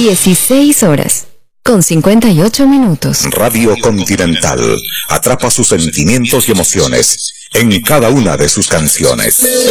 16 horas, con 58 minutos. Radio Continental atrapa sus sentimientos y emociones en cada una de sus canciones.